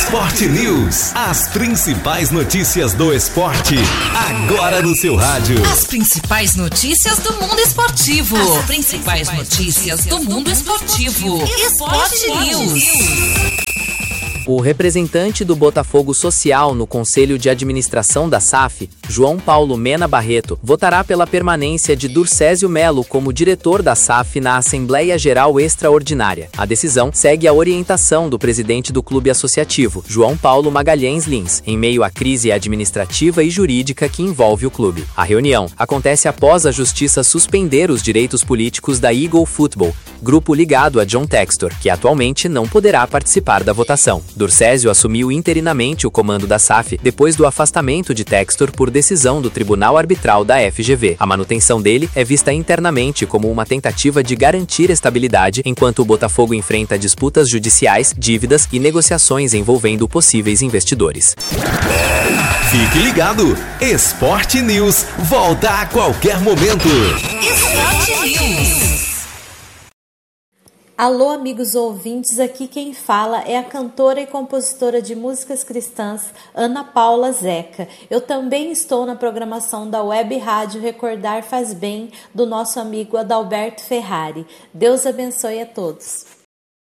Esporte News. As principais notícias do esporte, agora no seu rádio. As principais notícias do mundo esportivo. As principais notícias do mundo esportivo. Esporte News. O representante do Botafogo Social no Conselho de Administração da SAF, João Paulo Mena Barreto, votará pela permanência de Durcésio Melo como diretor da SAF na Assembleia Geral Extraordinária. A decisão segue a orientação do presidente do clube associativo, João Paulo Magalhães Lins, em meio à crise administrativa e jurídica que envolve o clube. A reunião acontece após a Justiça suspender os direitos políticos da Eagle Football, grupo ligado a John Textor, que atualmente não poderá participar da votação. Durcésio assumiu interinamente o comando da SAF depois do afastamento de Textor por decisão do Tribunal Arbitral da FGV. A manutenção dele é vista internamente como uma tentativa de garantir estabilidade enquanto o Botafogo enfrenta disputas judiciais, dívidas e negociações envolvendo possíveis investidores. Fique ligado! Esporte News volta a qualquer momento. Esporte News. Alô, amigos ouvintes, aqui quem fala é a cantora e compositora de músicas cristãs Ana Paula Zeca. Eu também estou na programação da Web Rádio Recordar Faz Bem, do nosso amigo Adalberto Ferrari. Deus abençoe a todos.